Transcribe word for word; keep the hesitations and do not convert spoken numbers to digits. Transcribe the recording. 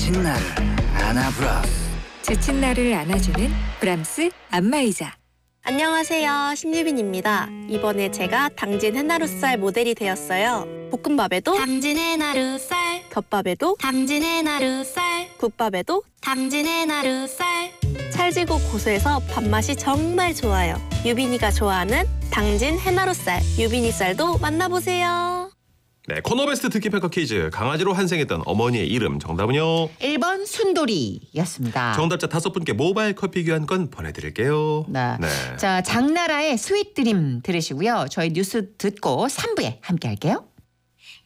지친 나를 안아브라스. 지친 나를 안아주는 브람스 안마의자. 안녕하세요, 신유빈입니다. 이번에 제가 당진 해나루살 모델이 되었어요. 볶음밥에도 당진 해나루살, 덮밥에도 당진 해나루살, 국밥에도 당진 해나루살. 찰지고 고소해서 밥맛이 정말 좋아요. 유빈이가 좋아하는 당진 해나루살, 유빈이쌀도 만나보세요. 네, 코너베스트 듣기 평가 퀴즈. 강아지로 환생했던 어머니의 이름. 정답은요? 일 번 순돌이였습니다. 정답자 다섯 분께 모바일 커피 교환권 보내드릴게요. 네. 네. 자, 장나라의 스윗 드림 들으시고요. 저희 뉴스 듣고 삼 부에 함께 할게요.